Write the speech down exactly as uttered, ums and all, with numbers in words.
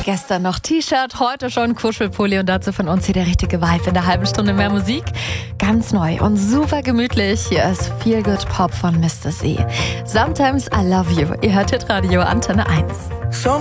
Gestern noch T-Shirt, heute schon Kuschelpulli und dazu von uns hier der richtige Vibe in der halben Stunde mehr Musik. Ganz neu und super gemütlich. Hier ist Feel Good Pop von Mister C. Sometimes I Love You. Ihr hört Hitradio Antenne eins. Schon